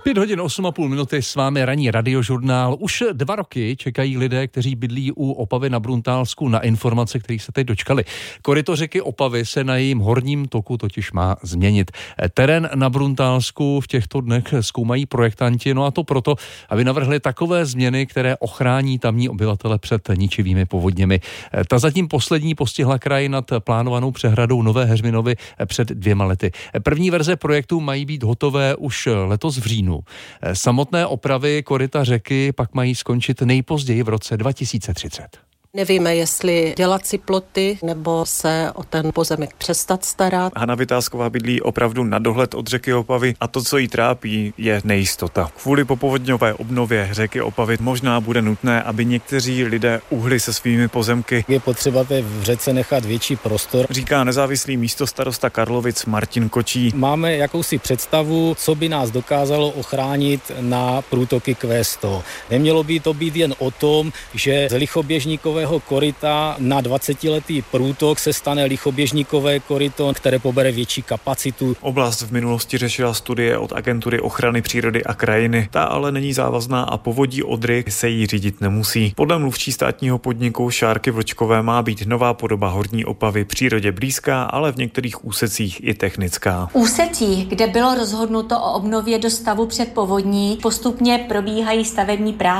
5 hodin 8,5 minuty s vámi ranní radiožurnál. Už 2 roky čekají lidé, kteří bydlí u Opavy na Bruntálsku, na informace, kterých se teď dočkali. Koryto řeky Opavy se na jejím horním toku totiž má změnit. Terén na Bruntálsku v těchto dnech zkoumají projektanti, no a to proto, aby navrhli takové změny, které ochrání tamní obyvatele před ničivými povodněmi. Ta zatím poslední postihla kraj nad plánovanou přehradou Nové Heřminovy před 2 lety. První verze projektu mají být hotové už letos v říjnu. Samotné opravy koryta řeky pak mají skončit nejpozději v roce 2030. Nevíme, jestli dělat si ploty, nebo se o ten pozemek přestat starat. Hana Vytázková bydlí opravdu na dohled od řeky Opavy a to, co jí trápí, je nejistota. Kvůli popovodňové obnově řeky Opavy možná bude nutné, aby někteří lidé uhli se svými pozemky. Je potřeba té v řece nechat větší prostor, říká nezávislý místostarosta Karlovic Martin Kočí. Máme jakousi představu, co by nás dokázalo ochránit na průtoky Q100. Nemělo by to být jen o tom, že z lichoběžníkového koryta na 20letý průtok se stane lichoběžníkové koryto, které pobere větší kapacitu. Oblast v minulosti řešila studie od Agentury ochrany přírody a krajiny. Ta ale není závazná a povodí Odry se jí řídit nemusí. Podle mluvčí státního podniku Šárky Vlčkové má být nová podoba horní Opavy přírodě blízká, ale v některých úsecích i technická. Úsecích, kde bylo rozhodnuto o obnově do stavu před povodní, postupně probíhají stavební práce.